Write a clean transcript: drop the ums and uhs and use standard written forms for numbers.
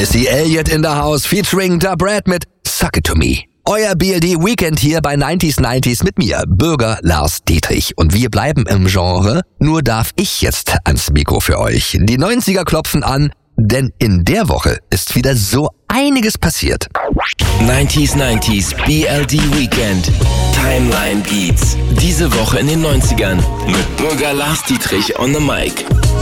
Missy Elliott in the House featuring Da Brat mit Suck It To Me. Euer BLD Weekend hier bei 90s mit mir, Bürger Lars Dietrich. Und wir bleiben im Genre, nur darf ich jetzt ans Mikro für euch. Die 90er klopfen an, denn in der Woche ist wieder so einiges passiert. 90s BLD Weekend. Timeline Beats. Diese Woche in den 90ern mit Bürger Lars Dietrich on the mic.